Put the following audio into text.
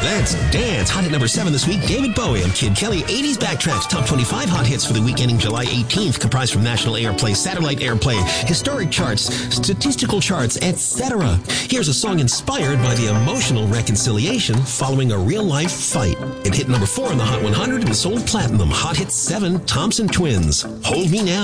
Let's dance. Hot hit number 7 this week, David Bowie and Kid Kelly. 80s Backtracks Top 25 hot hits for the week ending July 18th, comprised from national airplay, satellite airplay, historic charts, statistical charts, etc. Here's a song inspired by the emotional reconciliation following a real-life fight. It hit number 4 on the Hot 100 and sold platinum. Hot hit 7, Thompson Twins. Hold Me Now.